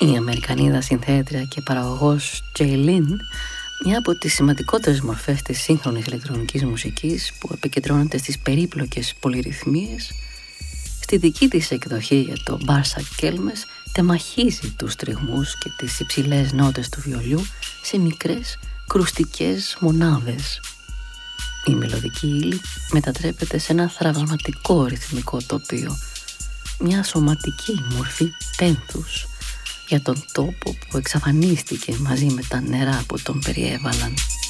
Η Αμερικανίδα συνθέτρια και παραγωγός Jaylin, μια από τις σημαντικότερες μορφές της σύγχρονης ηλεκτρονικής μουσικής που επικεντρώνεται στις περίπλοκες πολυρυθμίες, στη δική της εκδοχή για το Μπάρσα Κέλμες τεμαχίζει τους τριγμούς και τις υψηλές νότες του βιολιού σε μικρές κρουστικές μονάδες. Η μελωδική ύλη μετατρέπεται σε ένα θραυσματικό ρυθμικό τοπίο, μια σωματική μορφή πένθους για τον τόπο που εξαφανίστηκε μαζί με τα νερά που τον περιέβαλαν.